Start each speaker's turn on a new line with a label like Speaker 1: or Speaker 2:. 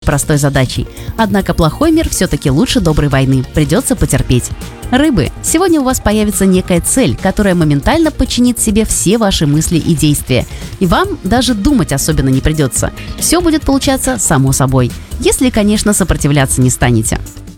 Speaker 1: простой задачей. Однако плохой мир все-таки лучше доброй войны. Придется потерпеть. Рыбы, сегодня у вас появится некая цель, которая моментально подчинит себе все ваши мысли и действия. И вам даже думать особенно не придется. Все будет получаться само собой. Если, конечно, сопротивляться не станете.